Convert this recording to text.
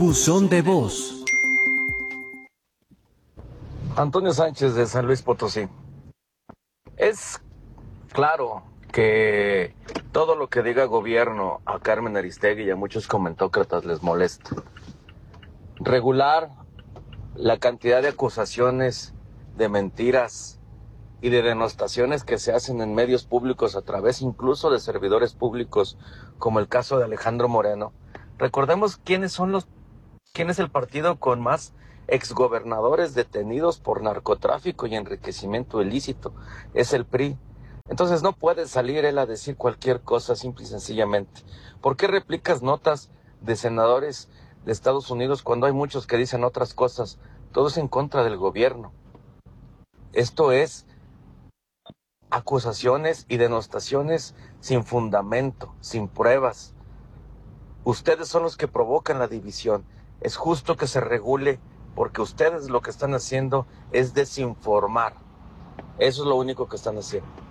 Buzón de voz. Antonio Sánchez de San Luis Potosí. Es claro que todo lo que diga gobierno a Carmen Aristegui y a muchos comentócratas les molesta. Regular la cantidad de acusaciones, de mentiras y de denostaciones que se hacen en medios públicos a través incluso de servidores públicos, como el caso de Alejandro Moreno. Recordemos quién es el partido con más exgobernadores detenidos por narcotráfico y enriquecimiento ilícito. Es el PRI. Entonces no puede salir él a decir cualquier cosa simple y sencillamente. ¿Por qué replicas notas de senadores de Estados Unidos cuando hay muchos que dicen otras cosas? Todo es en contra del gobierno. Esto es acusaciones y denostaciones sin fundamento, sin pruebas. Ustedes son los que provocan la división. Es justo que se regule porque ustedes lo que están haciendo es desinformar. Eso es lo único que están haciendo.